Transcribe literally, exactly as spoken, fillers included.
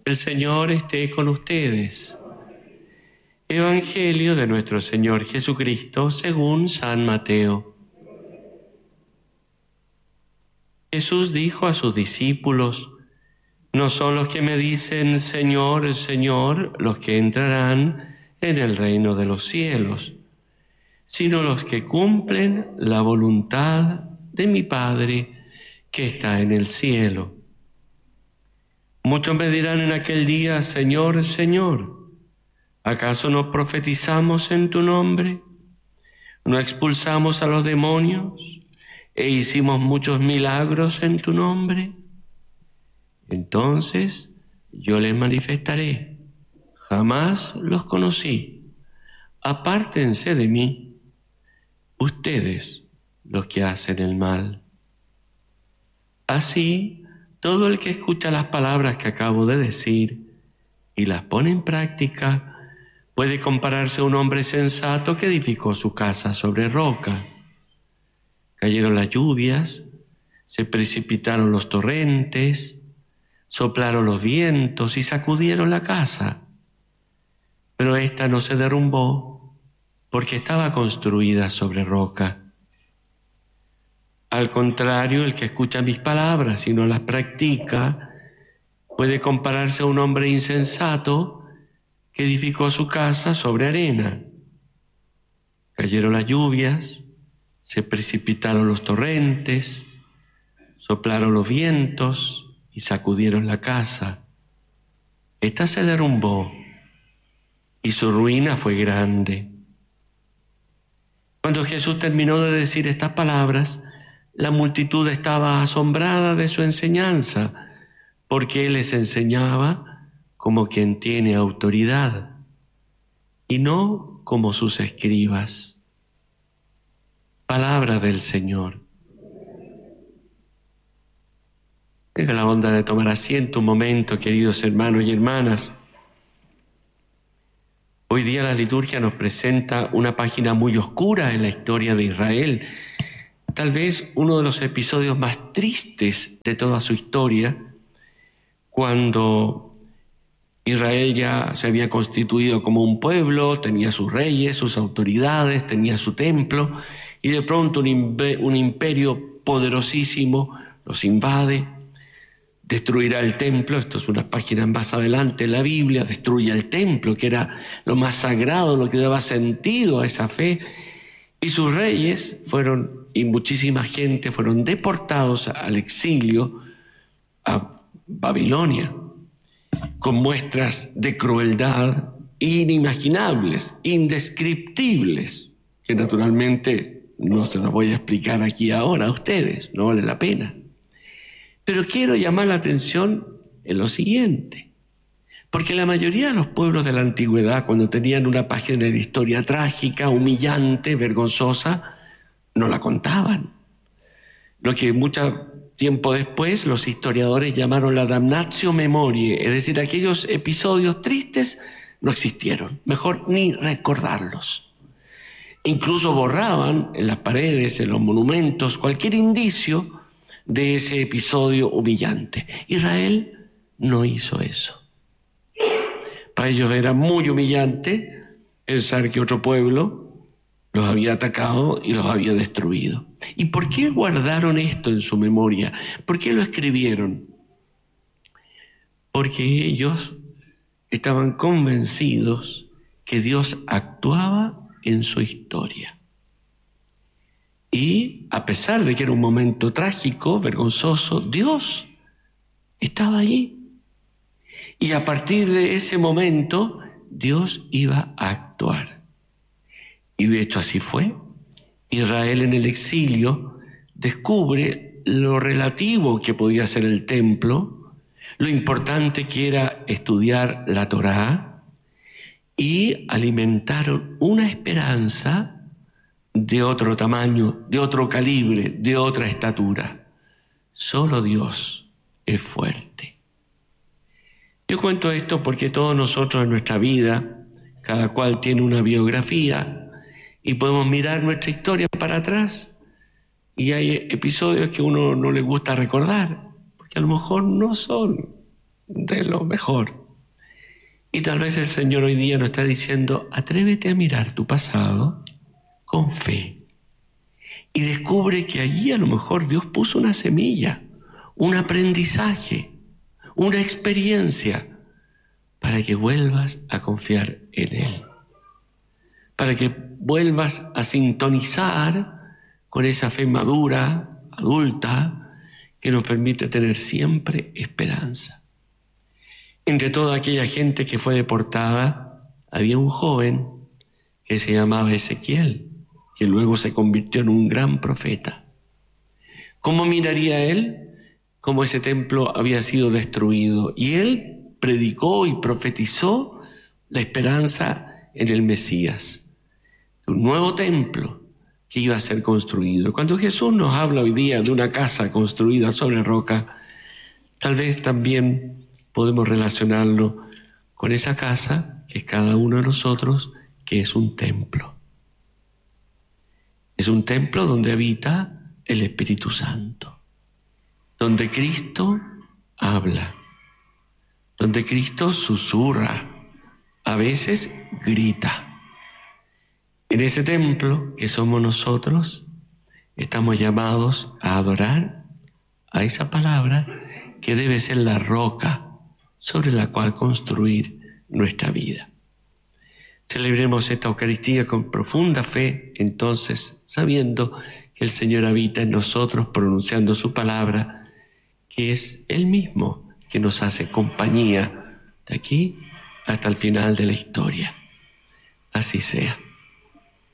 El Señor esté con ustedes. Evangelio de nuestro Señor Jesucristo según San Mateo. Jesús dijo a sus discípulos: no son los que me dicen Señor, Señor, los que entrarán en el reino de los cielos, sino los que cumplen la voluntad de mi Padre que está en el cielo. Muchos me dirán en aquel día: Señor, Señor, ¿acaso no profetizamos en tu nombre? ¿No expulsamos a los demonios e hicimos muchos milagros en tu nombre? Entonces yo les manifestaré: jamás los conocí. Apártense de mí, ustedes los que hacen el mal. Así, todo el que escucha las palabras que acabo de decir y las pone en práctica puede compararse a un hombre sensato que edificó su casa sobre roca. Cayeron las lluvias, se precipitaron los torrentes, soplaron los vientos y sacudieron la casa. Pero ésta no se derrumbó porque estaba construida sobre roca. Al contrario, el que escucha mis palabras y no las practica puede compararse a un hombre insensato que edificó su casa sobre arena. Cayeron las lluvias, se precipitaron los torrentes, soplaron los vientos y sacudieron la casa. Esta se derrumbó y su ruina fue grande. Cuando Jesús terminó de decir estas palabras, la multitud estaba asombrada de su enseñanza, porque Él les enseñaba como quien tiene autoridad y no como sus escribas. Palabra del Señor. Tenga la bondad de tomar asiento un momento, queridos hermanos y hermanas. Hoy día la liturgia nos presenta una página muy oscura en la historia de Israel. Tal vez uno de los episodios más tristes de toda su historia, cuando Israel ya se había constituido como un pueblo, tenía sus reyes, sus autoridades, tenía su templo, y de pronto un, imp- un imperio poderosísimo los invade, destruirá el templo. Esto es unas páginas más adelante en la Biblia. Destruye el templo, que era lo más sagrado, lo que daba sentido a esa fe, y sus reyes fueron, y muchísima gente fueron deportados al exilio a Babilonia, con muestras de crueldad inimaginables, indescriptibles, que naturalmente no se las voy a explicar aquí ahora a ustedes, no vale la pena. Pero quiero llamar la atención en lo siguiente, porque la mayoría de los pueblos de la antigüedad, cuando tenían una página de historia trágica, humillante, vergonzosa, no la contaban. Lo que mucho tiempo después los historiadores llamaron la damnatio memoriae, es decir, aquellos episodios tristes no existieron, mejor ni recordarlos. Incluso borraban en las paredes, en los monumentos, cualquier indicio de ese episodio humillante. Israel no hizo eso. Para ellos era muy humillante pensar que otro pueblo los había atacado y los había destruido. ¿Y por qué guardaron esto en su memoria? ¿Por qué lo escribieron? Porque ellos estaban convencidos que Dios actuaba en su historia. Y a pesar de que era un momento trágico, vergonzoso, Dios estaba allí. Y a partir de ese momento, Dios iba a actuar. Y de hecho así fue. Israel en el exilio descubre lo relativo que podía ser el templo, lo importante que era estudiar la Torá, y alimentaron una esperanza de otro tamaño, de otro calibre, de otra estatura. Solo Dios es fuerte. Yo cuento esto porque todos nosotros en nuestra vida, cada cual tiene una biografía y podemos mirar nuestra historia para atrás y hay episodios que a uno no le gusta recordar porque a lo mejor no son de lo mejor. Y tal vez el Señor hoy día nos está diciendo, atrévete a mirar tu pasado con fe y descubre que allí a lo mejor Dios puso una semilla, un aprendizaje, una experiencia para que vuelvas a confiar en Él, para que vuelvas a sintonizar con esa fe madura, adulta, que nos permite tener siempre esperanza. Entre toda aquella gente que fue deportada, había un joven que se llamaba Ezequiel, que luego se convirtió en un gran profeta. ¿Cómo miraría él? Cómo ese templo había sido destruido. Y él predicó y profetizó la esperanza en el Mesías, un nuevo templo que iba a ser construido. Cuando Jesús nos habla hoy día de una casa construida sobre roca, tal vez también podemos relacionarlo con esa casa que es cada uno de nosotros, que es un templo. Es un templo donde habita el Espíritu Santo, donde Cristo habla, donde Cristo susurra, a veces grita. En ese templo que somos nosotros, estamos llamados a adorar a esa palabra que debe ser la roca sobre la cual construir nuestra vida. Celebremos esta Eucaristía con profunda fe, entonces, sabiendo que el Señor habita en nosotros, pronunciando su palabra, que es Él mismo que nos hace compañía de aquí hasta el final de la historia. Así sea.